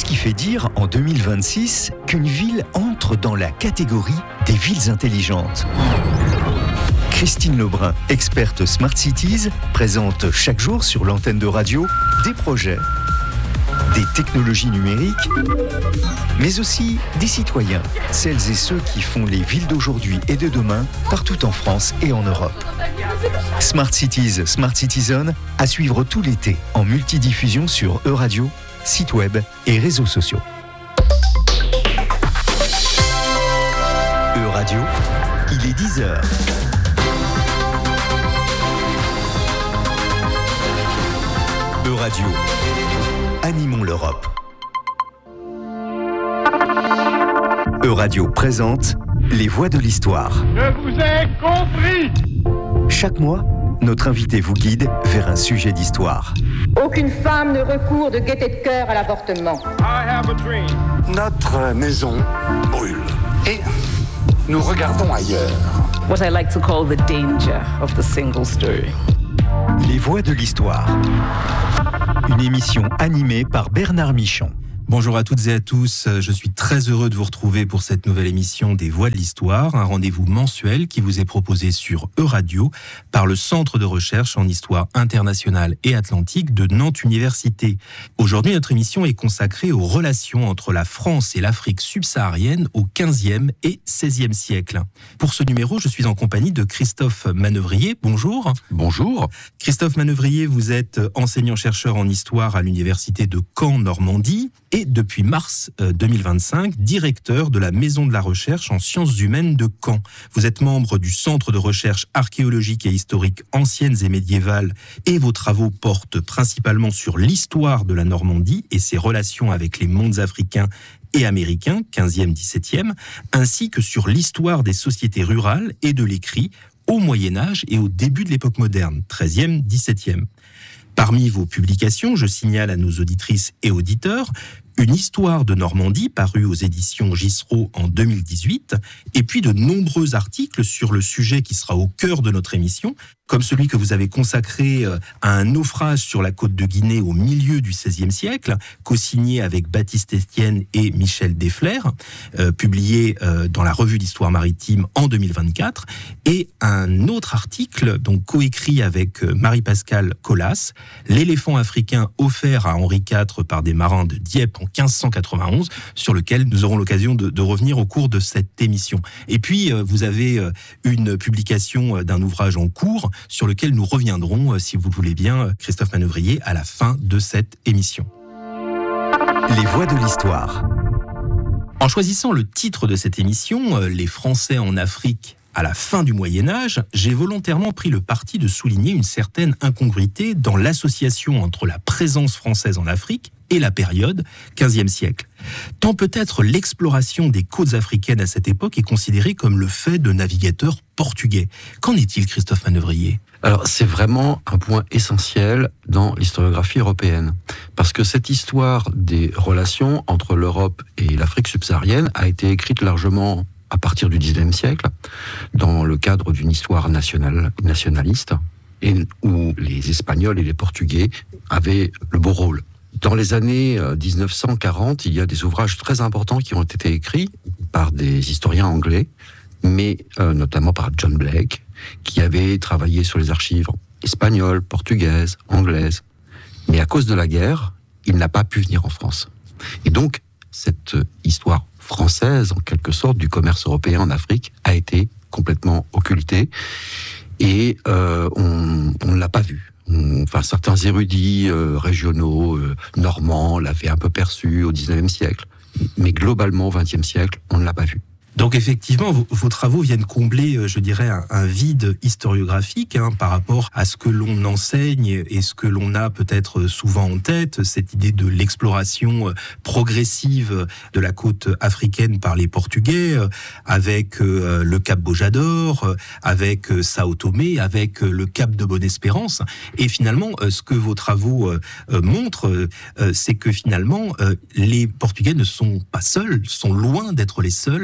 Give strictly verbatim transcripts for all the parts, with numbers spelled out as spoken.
qui fait dire en deux mille vingt-six qu'une ville entre dans la catégorie des villes intelligentes. Christine Lebrun, experte Smart Cities, présente chaque jour sur l'antenne de radio des projets, des technologies numériques, mais aussi des citoyens, celles et ceux qui font les villes d'aujourd'hui et de demain partout en France et en Europe. Smart Cities, Smart Citizen, à suivre tout l'été en multidiffusion sur Euradio, site web et réseaux sociaux. Euradio, il est dix heures. Euradio, animons l'Europe. Euradio présente Les Voix de l'Histoire. Je vous ai compris. Chaque mois, notre invité vous guide vers un sujet d'histoire. Aucune femme ne recourt de gaieté de cœur à l'avortement. I have a dream. Notre maison brûle et nous regardons ailleurs. What I like to call the danger of the single story. Les Voix de l'Histoire. Une émission animée par Bernard Michon. Bonjour à toutes et à tous, je suis très heureux de vous retrouver pour cette nouvelle émission des Voix de l'Histoire, un rendez-vous mensuel qui vous est proposé sur Euradio par le Centre de recherche en histoire internationale et atlantique de Nantes Université. Aujourd'hui, notre émission est consacrée aux relations entre la France et l'Afrique subsaharienne au quinzième et seizième siècle. Pour ce numéro, je suis en compagnie de Christophe Manœuvrier. Bonjour. Bonjour. Christophe Manœuvrier, vous êtes enseignant-chercheur en histoire à l'Université de Caen-Normandie et depuis mars deux mille vingt-cinq, directeur de la Maison de la Recherche en sciences humaines de Caen. Vous êtes membre du Centre de recherche archéologique et historique anciennes et médiévales et vos travaux portent principalement sur l'histoire de la Normandie et ses relations avec les mondes africains et américains, quinzième dix-septième, ainsi que sur l'histoire des sociétés rurales et de l'écrit au Moyen-Âge et au début de l'époque moderne, treizième dix-septième. Parmi vos publications, je signale à nos auditrices et auditeurs Une histoire de Normandie, parue aux éditions Gissereau en deux mille dix-huit, et puis de nombreux articles sur le sujet qui sera au cœur de notre émission, comme celui que vous avez consacré à un naufrage sur la côte de Guinée au milieu du seizième siècle, co-signé avec Baptiste Estienne et Michel Desflers, euh, publié euh, dans la Revue d'Histoire Maritime en deux mille vingt-quatre, et un autre article, donc coécrit avec Marie-Pascale Colas, L'éléphant africain offert à Henri quatre par des marins de Dieppe en quinze cent quatre-vingt-onze, sur lequel nous aurons l'occasion de, de revenir au cours de cette émission. Et puis, euh, vous avez euh, une publication d'un ouvrage en cours sur lequel nous reviendrons, euh, si vous le voulez bien, Christophe Manœuvrier, à la fin de cette émission. Les Voix de l'Histoire. En choisissant le titre de cette émission, euh, Les Français en Afrique à la fin du Moyen-Âge, j'ai volontairement pris le parti de souligner une certaine incongruité dans l'association entre la présence française en Afrique et la période quinzième siècle. Tant peut-être l'exploration des côtes africaines à cette époque est considérée comme le fait de navigateurs portugais. Qu'en est-il, Christophe Manœuvrier ? Alors, c'est vraiment un point essentiel dans l'historiographie européenne. Parce que cette histoire des relations entre l'Europe et l'Afrique subsaharienne a été écrite largement à partir du dix-neuvième siècle, dans le cadre d'une histoire nationale, nationaliste, et où les Espagnols et les Portugais avaient le beau rôle. Dans les années dix-neuf cent quarante, il y a des ouvrages très importants qui ont été écrits par des historiens anglais, mais euh, notamment par John Blake, qui avait travaillé sur les archives espagnoles, portugaises, anglaises. Mais à cause de la guerre, il n'a pas pu venir en France. Et donc, cette histoire française, en quelque sorte, du commerce européen en Afrique, a été complètement occultée et euh, on ne l'a pas vue. Enfin, certains érudits euh, régionaux, euh, normands, l'avaient un peu perçu au dix-neuvième siècle. Mais globalement, au vingtième siècle, on ne l'a pas vu. Donc effectivement, vos, vos travaux viennent combler, je dirais, un, un vide historiographique hein, par rapport à ce que l'on enseigne et ce que l'on a peut-être souvent en tête, cette idée de l'exploration progressive de la côte africaine par les Portugais, avec euh, le cap Bojador, avec euh, Sao Tomé, avec euh, le cap de Bonne-Espérance. Et finalement, euh, ce que vos travaux euh, euh, montrent, euh, c'est que finalement, euh, les Portugais ne sont pas seuls, sont loin d'être les seuls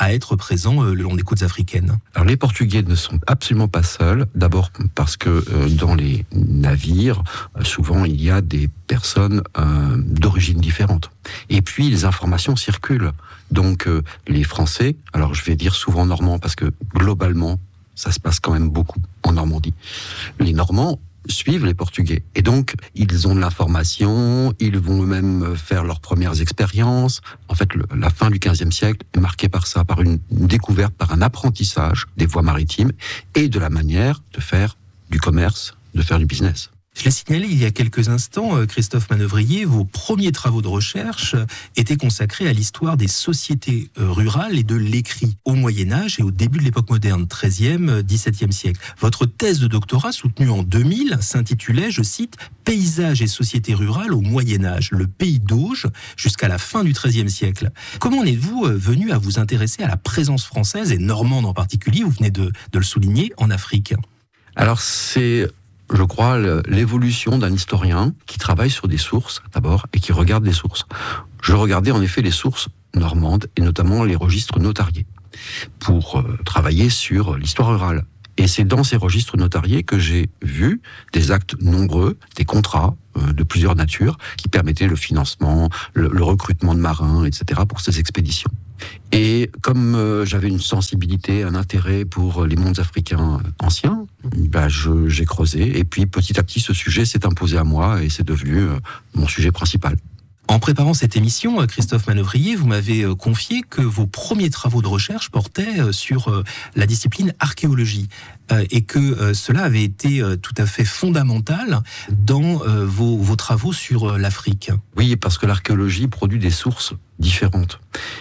à être présents euh, le long des côtes africaines. Alors les Portugais ne sont absolument pas seuls, d'abord parce que euh, dans les navires, euh, souvent il y a des personnes euh, d'origine différente. Et puis les informations circulent. Donc euh, les Français, alors je vais dire souvent normands parce que globalement ça se passe quand même beaucoup en Normandie. Les Normands suivent les Portugais. Et donc, ils ont de l'information, ils vont eux-mêmes faire leurs premières expériences. En fait, le, la fin du quinzième siècle est marquée par ça, par une, une découverte, par un apprentissage des voies maritimes et de la manière de faire du commerce, de faire du business. Je l'ai signalé il y a quelques instants, Christophe Manœuvrier, vos premiers travaux de recherche étaient consacrés à l'histoire des sociétés rurales et de l'écrit au Moyen-Âge et au début de l'époque moderne, treizième, dix-septième siècle. Votre thèse de doctorat, soutenue en deux mille, s'intitulait, je cite, « Paysages et sociétés rurales au Moyen-Âge, le pays d'Auge jusqu'à la fin du treizième siècle ». Comment en êtes-vous venu à vous intéresser à la présence française, et normande en particulier, vous venez de, de le souligner, en Afrique ? Alors c'est... je crois, l'évolution d'un historien qui travaille sur des sources, d'abord, et qui regarde des sources. Je regardais en effet les sources normandes, et notamment les registres notariés, pour euh, travailler sur l'histoire rurale. Et c'est dans ces registres notariés que j'ai vu des actes nombreux, des contrats euh, de plusieurs natures, qui permettaient le financement, le, le recrutement de marins, et cetera, pour ces expéditions. Et comme euh, j'avais une sensibilité, un intérêt pour les mondes africains anciens, bah je, j'ai creusé. Et puis petit à petit, ce sujet s'est imposé à moi et c'est devenu euh, mon sujet principal. En préparant cette émission, Christophe Manœuvrier, vous m'avez confié que vos premiers travaux de recherche portaient sur la discipline archéologie et que cela avait été tout à fait fondamental dans vos, vos travaux sur l'Afrique. Oui, parce que l'archéologie produit des sources différentes.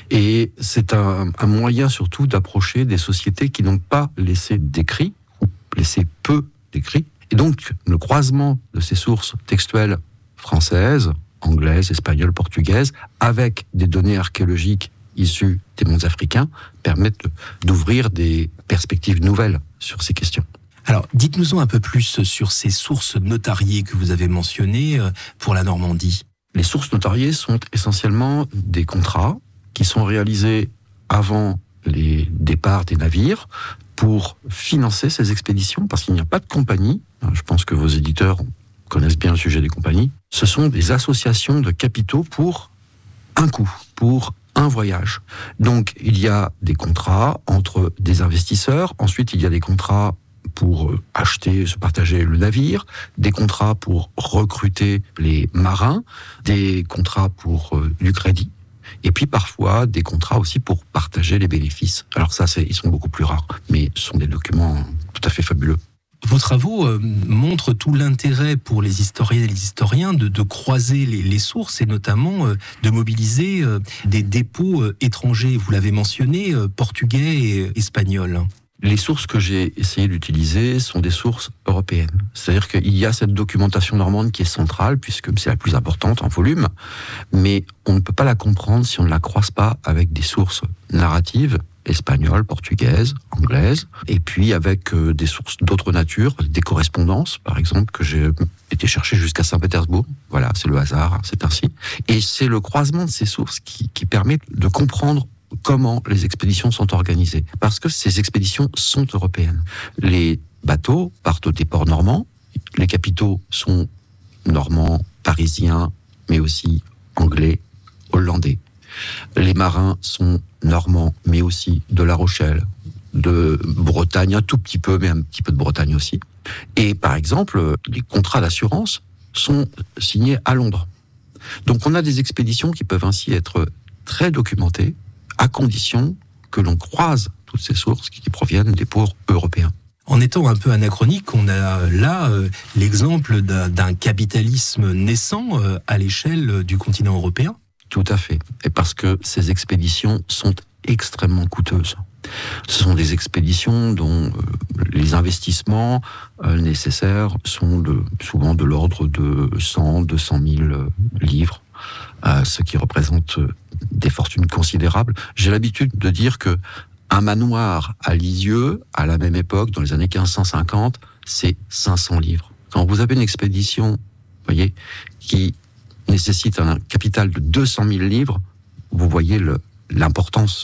Et c'est un, un moyen surtout d'approcher des sociétés qui n'ont pas laissé d'écrits, ou laissé peu d'écrits. Et donc, le croisement de ces sources textuelles françaises, anglaise, espagnole, portugaise, avec des données archéologiques issues des mondes africains, permettent d'ouvrir des perspectives nouvelles sur ces questions. Alors, dites-nous-en un peu plus sur ces sources notariées que vous avez mentionnées pour la Normandie. Les sources notariées sont essentiellement des contrats qui sont réalisés avant les départs des navires pour financer ces expéditions, parce qu'il n'y a pas de compagnie. Je pense que vos éditeurs connaissent bien le sujet des compagnies. Ce sont des associations de capitaux pour un coup, pour un voyage. Donc, il y a des contrats entre des investisseurs. Ensuite, il y a des contrats pour acheter, se partager le navire, des contrats pour recruter les marins, des contrats pour euh, du crédit, et puis parfois des contrats aussi pour partager les bénéfices. Alors ça, c'est, ils sont beaucoup plus rares, mais ce sont des documents tout à fait fabuleux. Vos travaux euh, montrent tout l'intérêt pour les historiennes et les historiens de, de croiser les, les sources et notamment euh, de mobiliser euh, des dépôts euh, étrangers, vous l'avez mentionné, euh, portugais et espagnols. Les sources que j'ai essayé d'utiliser sont des sources européennes. C'est-à-dire qu'il y a cette documentation normande qui est centrale, puisque c'est la plus importante en volume, mais on ne peut pas la comprendre si on ne la croise pas avec des sources narratives, espagnoles, portugaises, anglaises, et puis avec euh, des sources d'autres natures, des correspondances, par exemple, que j'ai été chercher jusqu'à Saint-Pétersbourg. Voilà, c'est le hasard, c'est ainsi. Et c'est le croisement de ces sources qui, qui permet de comprendre comment les expéditions sont organisées. Parce que ces expéditions sont européennes. Les bateaux partent des ports normands, les capitaux sont normands, parisiens, mais aussi anglais, hollandais. Les marins sont normands, mais aussi de La Rochelle, de Bretagne, un tout petit peu, mais un petit peu de Bretagne aussi. Et par exemple, les contrats d'assurance sont signés à Londres. Donc on a des expéditions qui peuvent ainsi être très documentées, à condition que l'on croise toutes ces sources qui proviennent des ports européens. En étant un peu anachronique, on a là euh, l'exemple d'un, d'un capitalisme naissant euh, à l'échelle du continent européen. Tout à fait. Et parce que ces expéditions sont extrêmement coûteuses. Ce sont des expéditions dont euh, les investissements euh, nécessaires sont de, souvent de l'ordre de cent, deux cent mille livres, euh, ce qui représente des fortunes considérables. J'ai l'habitude de dire que un manoir à Lisieux, à la même époque, dans les années quinze cent cinquante, c'est cinq cents livres. Quand vous avez une expédition, voyez, qui nécessite un capital de deux cent mille livres, vous voyez le, l'importance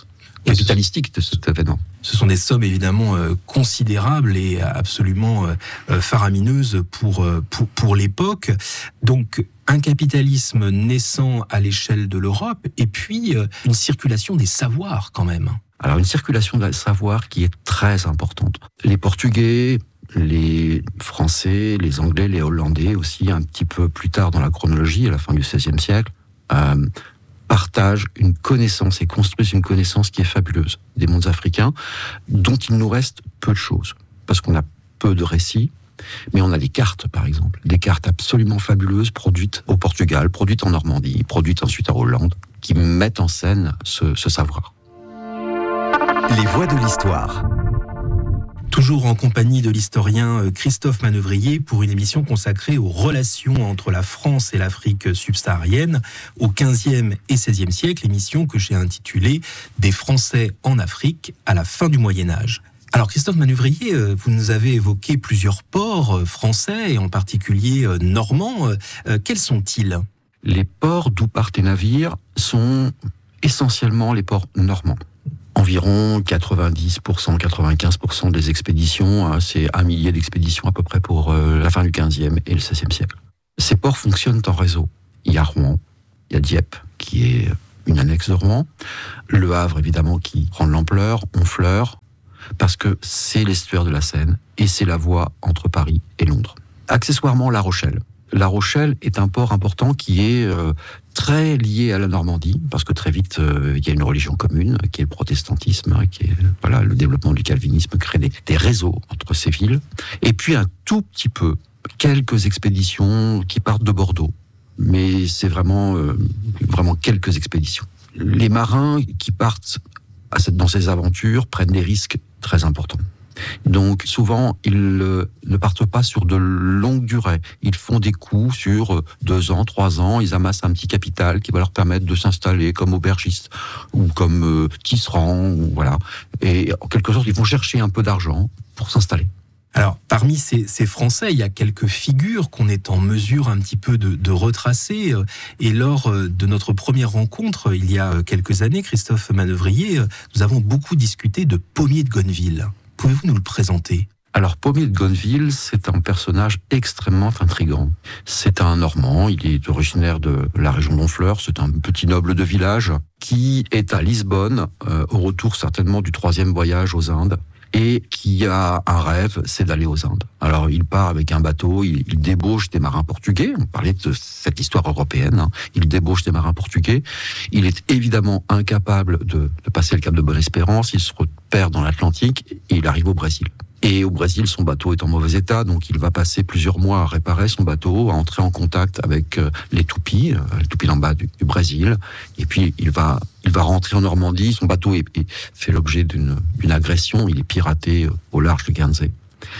capitalistique de cet événement. Ce sont des sommes évidemment euh, considérables et absolument euh, faramineuses pour, euh, pour, pour l'époque. Donc un capitalisme naissant à l'échelle de l'Europe et puis euh, une circulation des savoirs quand même. Alors une circulation de savoir qui est très importante. Les Portugais, les Français, les Anglais, les Hollandais aussi, un petit peu plus tard dans la chronologie, à la fin du seizième siècle, euh, partagent une connaissance et construisent une connaissance qui est fabuleuse des mondes africains, dont il nous reste peu de choses, parce qu'on a peu de récits, mais on a des cartes, par exemple, des cartes absolument fabuleuses produites au Portugal, produites en Normandie, produites ensuite en Hollande, qui mettent en scène ce, ce savoir. Les voix de l'histoire. Toujours en compagnie de l'historien Christophe Manœuvrier pour une émission consacrée aux relations entre la France et l'Afrique subsaharienne au quinzième et seizième siècle, émission que j'ai intitulée « Des Français en Afrique à la fin du Moyen-Âge ». Alors Christophe Manœuvrier, vous nous avez évoqué plusieurs ports français et en particulier normands. Quels sont-ils ? Les ports d'où partent les navires sont essentiellement les ports normands. Environ quatre-vingt-dix pour cent, quatre-vingt-quinze pour cent des expéditions, c'est un millier d'expéditions à peu près pour la fin du quinzième et le seizième siècle. Ces ports fonctionnent en réseau. Il y a Rouen, il y a Dieppe, qui est une annexe de Rouen, Le Havre évidemment qui prend de l'ampleur, Honfleur, parce que c'est l'estuaire de la Seine et c'est la voie entre Paris et Londres. Accessoirement, La Rochelle. La Rochelle est un port important qui est euh, très lié à la Normandie, parce que très vite, euh, il y a une religion commune, qui est le protestantisme, hein, qui est voilà, le développement du calvinisme, crée des, des réseaux entre ces villes. Et puis un tout petit peu, quelques expéditions qui partent de Bordeaux. Mais c'est vraiment, euh, vraiment quelques expéditions. Les marins qui partent à cette, dans ces aventures prennent des risques très importants. Donc souvent, ils euh, ne partent pas sur de longues durées. Ils font des coups sur deux ans, trois ans. Ils amassent un petit capital qui va leur permettre de s'installer comme aubergistes ou comme euh, tisserands. Ou, voilà. Et en quelque sorte, ils vont chercher un peu d'argent pour s'installer. Alors, parmi ces, ces Français, il y a quelques figures qu'on est en mesure un petit peu de, de retracer. Et lors de notre première rencontre, il y a quelques années, Christophe Manœuvrier, nous avons beaucoup discuté de Pommier de Gonneville. Pouvez-vous nous le présenter ? Alors, Pommier de Gonneville, c'est un personnage extrêmement intrigant. C'est un Normand, il est originaire de la région d'Honfleur, c'est un petit noble de village qui est à Lisbonne, euh, au retour certainement du troisième voyage aux Indes, et qui a un rêve, c'est d'aller aux Indes. Alors, il part avec un bateau, il, il débauche des marins portugais, on parlait de cette histoire européenne, hein. Il débauche des marins portugais, il est évidemment incapable de, de passer le cap de Bonne-Espérance, il se perd dans l'Atlantique, et il arrive au Brésil. Et au Brésil, son bateau est en mauvais état, donc il va passer plusieurs mois à réparer son bateau, à entrer en contact avec les Tupis, les Tupinambás du, du Brésil. Et puis il va, il va rentrer en Normandie. Son bateau est, est, fait l'objet d'une, d'une agression. Il est piraté au large de Guernsey.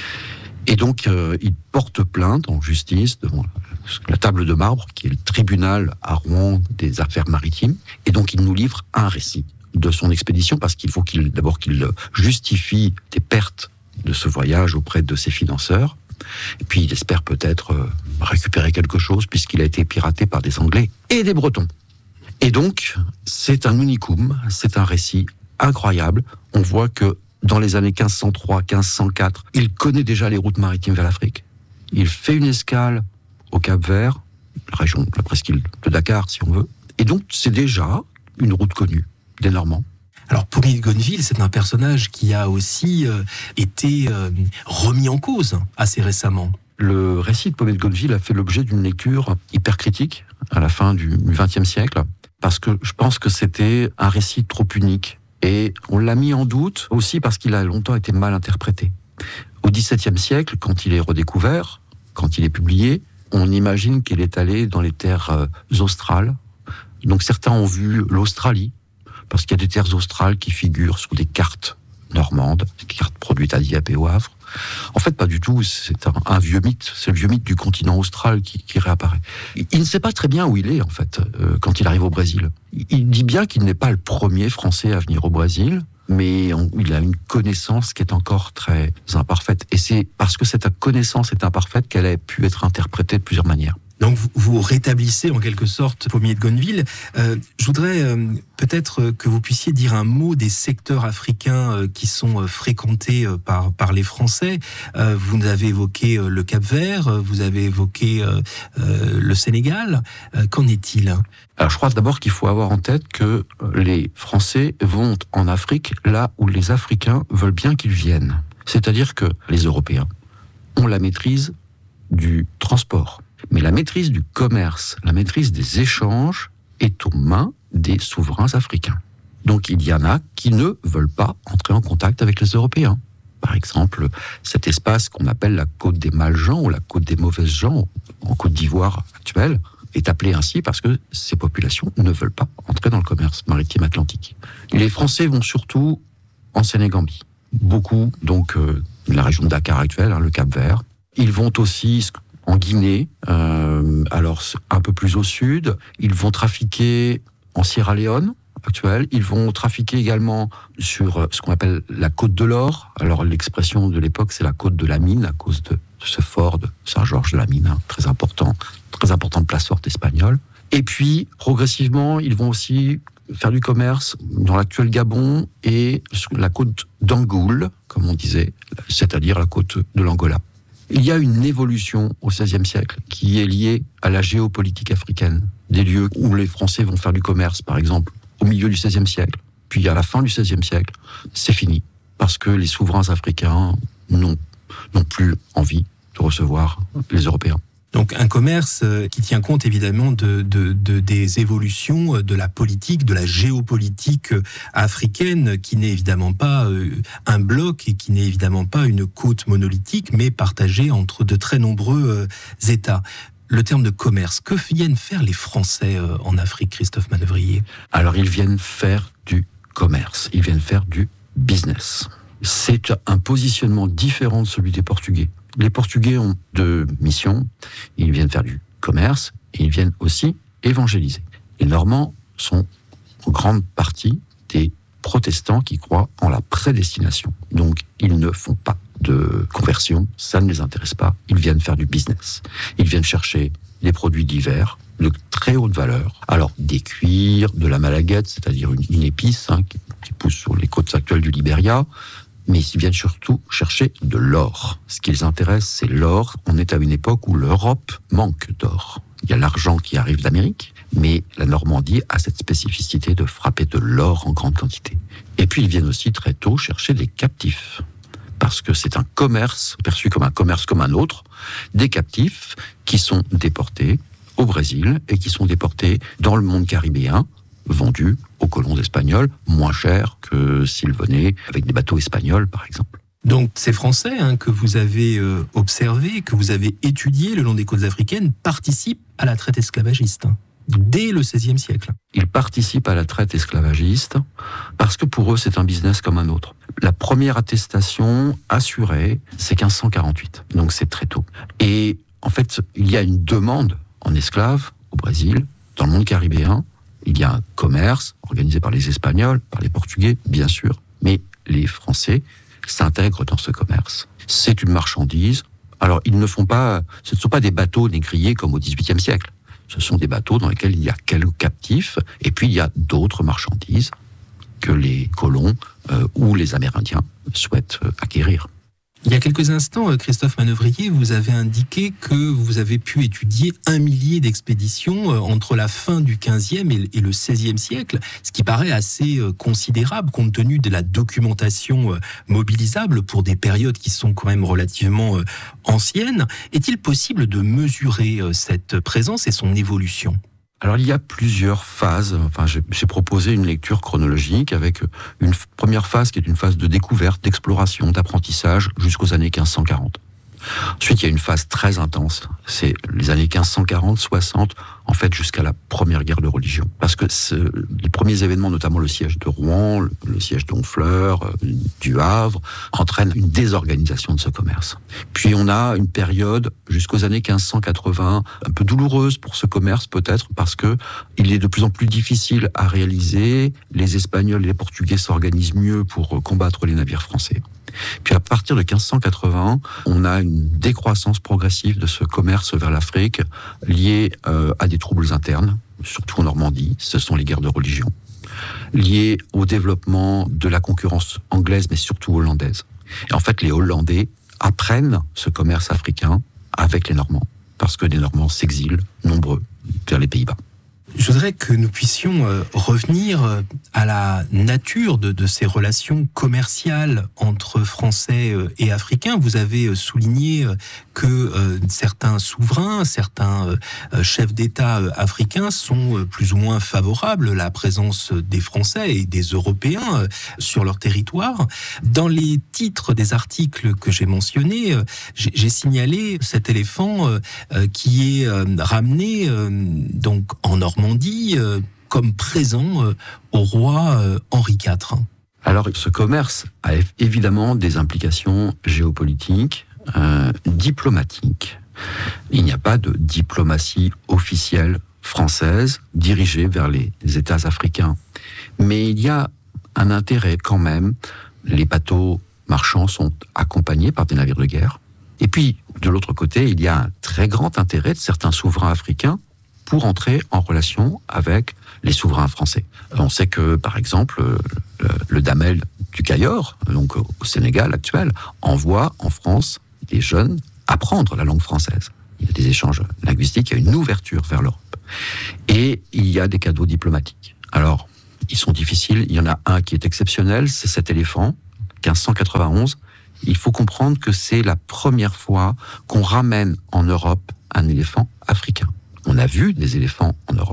Et donc euh, il porte plainte en justice devant la table de marbre, qui est le tribunal à Rouen des affaires maritimes. Et donc il nous livre un récit de son expédition, parce qu'il faut qu'il, d'abord qu'il justifie des pertes de ce voyage auprès de ses financeurs. Et puis il espère peut-être euh, récupérer quelque chose, puisqu'il a été piraté par des Anglais et des Bretons. Et donc, c'est un unicum, c'est un récit incroyable. On voit que dans les années quinze cent trois quinze cent quatre, il connaît déjà les routes maritimes vers l'Afrique. Il fait une escale au Cap-Vert, la région, la presqu'île de Dakar, si on veut. Et donc, c'est déjà une route connue des Normands. Alors, Pommier de Gonneville, c'est un personnage qui a aussi euh, été euh, remis en cause assez récemment. Le récit de Pommier de Gonneville a fait l'objet d'une lecture hyper critique à la fin du vingtième siècle, parce que je pense que c'était un récit trop unique. Et on l'a mis en doute aussi parce qu'il a longtemps été mal interprété. Au dix-septième siècle, quand il est redécouvert, quand il est publié, on imagine qu'il est allé dans les terres euh, australes. Donc certains ont vu l'Australie, parce qu'il y a des terres australes qui figurent sur des cartes normandes, des cartes produites à Dieppe et au Havre. En fait, pas du tout, c'est un, un vieux mythe, c'est le vieux mythe du continent austral qui, qui réapparaît. Il ne sait pas très bien où il est, en fait, euh, quand il arrive au Brésil. Il dit bien qu'il n'est pas le premier Français à venir au Brésil, mais on, il a une connaissance qui est encore très imparfaite. Et c'est parce que cette connaissance est imparfaite qu'elle a pu être interprétée de plusieurs manières. Donc vous, vous rétablissez en quelque sorte Pommier de Gonneville. Euh, je voudrais euh, peut-être que vous puissiez dire un mot des secteurs africains euh, qui sont euh, fréquentés euh, par, par les Français. Euh, vous avez évoqué euh, le Cap-Vert, euh, vous avez évoqué euh, euh, le Sénégal. Euh, qu'en est-il ? Alors je crois d'abord qu'il faut avoir en tête que les Français vont en Afrique là où les Africains veulent bien qu'ils viennent. C'est-à-dire que les Européens ont la maîtrise du transport. Mais la maîtrise du commerce, la maîtrise des échanges est aux mains des souverains africains. Donc il y en a qui ne veulent pas entrer en contact avec les Européens. Par exemple, cet espace qu'on appelle la côte des Mal-gens ou la côte des mauvaises gens en Côte d'Ivoire actuelle est appelé ainsi parce que ces populations ne veulent pas entrer dans le commerce maritime atlantique. Les Français vont surtout en Sénégambie. Beaucoup, donc, euh, la région de Dakar actuelle, hein, le Cap-Vert. Ils vont aussi en Guinée, euh, alors un peu plus au sud. Ils vont trafiquer en Sierra Leone actuelle. Ils vont trafiquer également sur ce qu'on appelle la côte de l'or. Alors l'expression de l'époque, c'est la côte de la mine, à cause de ce fort de Saint-Georges de la Mine, hein, très important, très importante place forte espagnole. Et puis, progressivement, ils vont aussi faire du commerce dans l'actuel Gabon et la côte d'Angoul, comme on disait, c'est-à-dire la côte de l'Angola. Il y a une évolution au seizième siècle qui est liée à la géopolitique africaine. Des lieux où les Français vont faire du commerce, par exemple, au milieu du seizième siècle, puis à la fin du seizième siècle, c'est fini. Parce que les souverains africains n'ont, n'ont plus envie de recevoir les Européens. Donc un commerce qui tient compte évidemment de, de, de, des évolutions de la politique, de la géopolitique africaine, qui n'est évidemment pas un bloc et qui n'est évidemment pas une côte monolithique, mais partagée entre de très nombreux États. Le terme de commerce, que viennent faire les Français en Afrique, Christophe Manœuvrier ? Alors ils viennent faire du commerce, ils viennent faire du business. C'est un positionnement différent de celui des Portugais. Les Portugais ont deux missions. Ils viennent faire du commerce et ils viennent aussi évangéliser. Les Normands sont en grande partie des protestants qui croient en la prédestination. Donc, ils ne font pas de conversion, ça ne les intéresse pas. Ils viennent faire du business. Ils viennent chercher des produits divers de très haute valeur. Alors, des cuirs, de la malaguette, c'est-à-dire une, une épice hein, qui, qui pousse sur les côtes actuelles du Libéria, mais ils viennent surtout chercher de l'or. Ce qui les intéresse, c'est l'or. On est à une époque où l'Europe manque d'or. Il y a l'argent qui arrive d'Amérique, mais la Normandie a cette spécificité de frapper de l'or en grande quantité. Et puis ils viennent aussi très tôt chercher des captifs, parce que c'est un commerce perçu comme un commerce comme un autre, des captifs qui sont déportés au Brésil et qui sont déportés dans le monde caribéen, vendus aux colons espagnols, moins cher que s'ils venaient avec des bateaux espagnols, par exemple. Donc ces Français hein, que vous avez euh, observés, que vous avez étudiés le long des côtes africaines, participent à la traite esclavagiste, hein, dès le seizième siècle. Ils participent à la traite esclavagiste parce que pour eux, c'est un business comme un autre. La première attestation assurée, c'est quinze cent quarante-huit, donc c'est très tôt. Et en fait, il y a une demande en esclaves au Brésil, dans le monde caribéen. Il y a un commerce organisé par les Espagnols, par les Portugais, bien sûr, mais les Français s'intègrent dans ce commerce. C'est une marchandise. Alors, ils ne font pas, ce ne sont pas des bateaux négriers comme au dix-huitième siècle. Ce sont des bateaux dans lesquels il y a quelques captifs, et puis il y a d'autres marchandises que les colons euh, ou les Amérindiens souhaitent euh, acquérir. Il y a quelques instants, Christophe Manœuvrier, vous avez indiqué que vous avez pu étudier un millier d'expéditions entre la fin du quinzième et le seizième siècle, ce qui paraît assez considérable compte tenu de la documentation mobilisable pour des périodes qui sont quand même relativement anciennes. Est-il possible de mesurer cette présence et son évolution ? Alors, il y a plusieurs phases. Enfin, j'ai, j'ai proposé une lecture chronologique avec une première phase qui est une phase de découverte, d'exploration, d'apprentissage jusqu'aux années quinze cent quarante. Ensuite, il y a une phase très intense. C'est les années quinze cent quarante, soixante, en fait, jusqu'à la première guerre de religion. Parce que les premiers événements, notamment le siège de Rouen, le, le siège d'Honfleur, euh, du Havre, entraînent une désorganisation de ce commerce. Puis on a une période jusqu'aux années quinze cent quatre-vingts, un peu douloureuse pour ce commerce peut-être, parce que il est de plus en plus difficile à réaliser. Les Espagnols et les Portugais s'organisent mieux pour combattre les navires français. Puis à partir de quinze cent quatre-vingts, on a une décroissance progressive de ce commerce vers l'Afrique lié euh, à des troubles internes, surtout en Normandie, ce sont les guerres de religion, liées au développement de la concurrence anglaise, mais surtout hollandaise. Et en fait, les Hollandais apprennent ce commerce africain avec les Normands, parce que les Normands s'exilent nombreux vers les Pays-Bas. Je voudrais que nous puissions euh, revenir euh, à la nature de, de ces relations commerciales entre Français euh, et Africains. Vous avez euh, souligné euh, que euh, certains souverains, certains euh, chefs d'État euh, africains sont euh, plus ou moins favorables à la présence des Français et des Européens euh, sur leur territoire. Dans les titres des articles que j'ai mentionnés, euh, j'ai, j'ai signalé cet éléphant euh, euh, qui est euh, ramené euh, donc en Normandie dit euh, comme présent euh, au roi euh, Henri quatre. Alors, ce commerce a évidemment des implications géopolitiques, euh, diplomatiques. Il n'y a pas de diplomatie officielle française dirigée vers les États africains. Mais il y a un intérêt quand même. Les bateaux marchands sont accompagnés par des navires de guerre. Et puis, de l'autre côté, il y a un très grand intérêt de certains souverains africains pour entrer en relation avec les souverains français. On sait que, par exemple, le, le Damel du Cayor, donc au Sénégal actuel, envoie en France des jeunes apprendre la langue française. Il y a des échanges linguistiques, il y a une ouverture vers l'Europe. Et il y a des cadeaux diplomatiques. Alors, ils sont difficiles. Il y en a un qui est exceptionnel, c'est cet éléphant, quinze cent quatre-vingt-onze. Il faut comprendre que c'est la première fois qu'on ramène en Europe un éléphant africain. On a vu des éléphants en Europe.